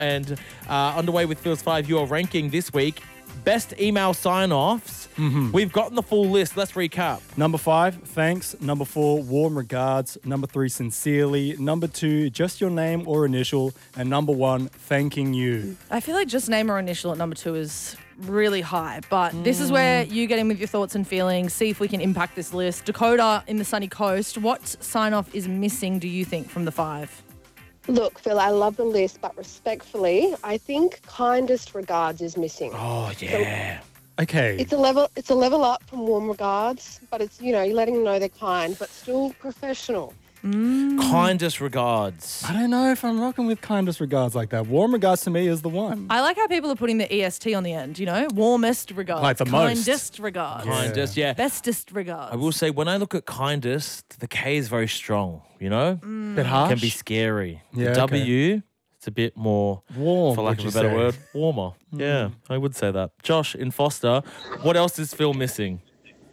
And underway with Phil's 5 Your ranking this week. Best email sign-offs. We've gotten the full list. Let's recap. Number 5, thanks. Number 4, warm regards. Number 3, sincerely. Number 2, just your name or initial. And number 1, thanking you. I feel like just name or initial at number 2 is really high, but this is where you get in with your thoughts and feelings, see if we can impact this list. Dakota in the sunny coast, what sign-off is missing, do you think, from the 5? Look, Phil, I love the list, but respectfully, I think kindest regards is missing. Oh, yeah. Okay. It's a level up from warm regards, but it's, you're letting them know they're kind, but still professional. Kindest regards. I don't know if I'm rocking with kindest regards like that. Warm regards to me is the one. I like how people are putting the EST on the end, warmest regards. Like the most. Kindest regards. Kindest, yeah. Bestest regards. I will say, when I look at kindest, the K is very strong, Bit harsh. Can be scary. Yeah, The okay. W, it's a bit more, Warm, for lack would of a you better say? word, warmer. Yeah, I would say that. Josh, in Foster, what else is Phil missing?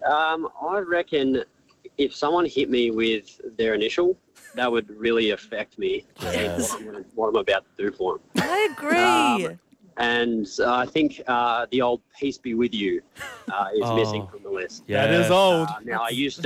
I reckon if someone hit me with their initial, that would really affect me. What I'm about to do for them. I agree. And I think the old "peace be with you" is missing from the list. Yeah. That is old. Now,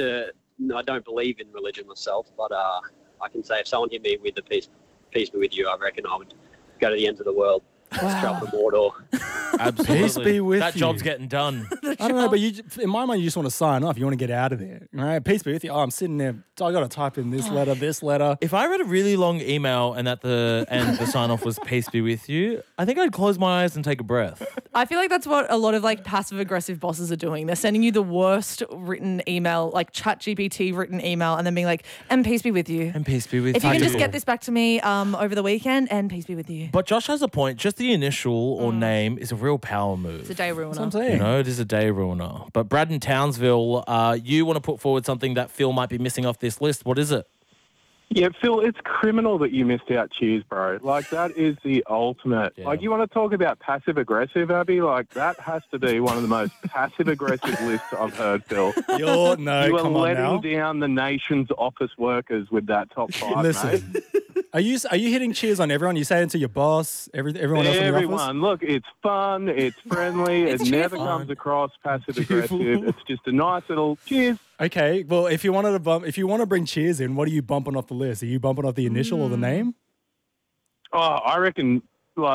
I don't believe in religion myself, but I can say if someone hit me with the peace be with you, I reckon I would go to the ends of the world, travel to Mordor. Absolutely. Peace be with that you. job's getting done. I don't know, but in my mind, you just want to sign off. You want to get out of there. All right, peace be with you. Oh, I'm sitting there. I got to type in this letter. If I read a really long email and at the end the sign-off was peace be with you, I think I'd close my eyes and take a breath. I feel like that's what a lot of passive-aggressive bosses are doing. They're sending you the worst written email, like ChatGPT written email, and then being like, and peace be with you. And peace be with If you can just get this back to me over the weekend, and peace be with you. But Josh has a point. Just the initial or name is a real power move. It's a day ruiner. That's what I'm saying. It is a day ruiner. But Brad in Townsville, you want to put forward something that Phil might be missing off this list. What is it? Yeah, Phil, it's criminal that you missed out Cheers, bro. That is the ultimate. Yeah. You want to talk about passive-aggressive, Abby? That has to be one of the most passive-aggressive lists I've heard, Phil. You You are come on now. letting down the nation's office workers with that top 5, Listen, mate. are you hitting cheers on everyone? You saying to your boss, everyone else in the office? Everyone, look, it's fun, it's friendly, It's it never cheerful. comes across passive-aggressive. It's just a nice little cheers. Okay, well, if you want to bring cheers in, what are you bumping off the list? Are you bumping off the initial or the name? Oh, I reckon,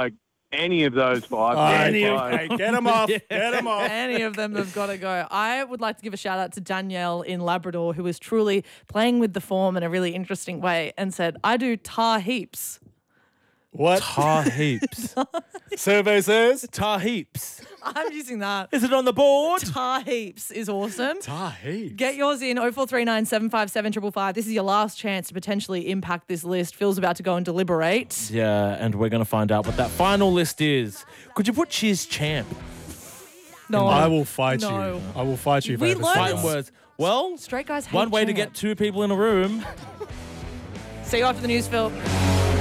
any of those 5. Hey, get them off. Get them off. Any of them have got to go. I would like to give a shout out to Danielle in Labrador, who was truly playing with the form in a really interesting way and said, I do tar heaps. What? Tar heaps. Survey says? Tar heaps. I'm using that. Is it on the board? Tar heaps is awesome. Tar heaps. Get yours in 0439 757 555. This is your last chance to potentially impact this list. Phil's about to go and deliberate. Yeah, and we're going to find out what that final list is. Could you put Cheers Champ? No, I will fight No. you. I will fight you. if I We ever learned see Fighting that. words. Well, Straight guys hate one way to champ. get two people in a room. See you after the news, Phil.